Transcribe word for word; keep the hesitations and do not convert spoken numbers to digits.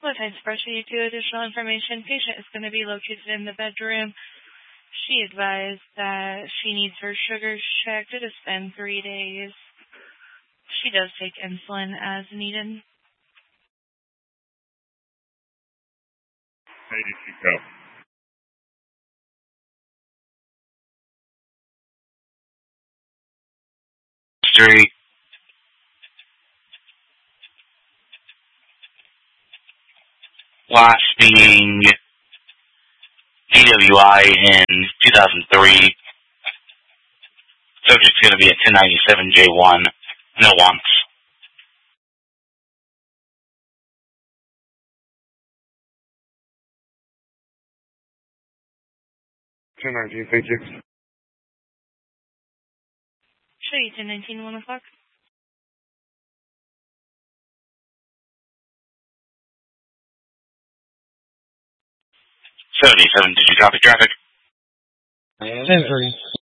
Lieutenant Spreadsheet, two additional information. Patient is going to be located in the bedroom. She advised that she needs her sugars checked. It has been three days. She does take insulin as needed. How did she go? Street. Last being D W I in two thousand three. Subject's going to be at ten ninety-seven J one. No wants. ten nineteen, thank you. Show you ten nineteen, one o'clock. seventy-seven, did you copy traffic? ten three.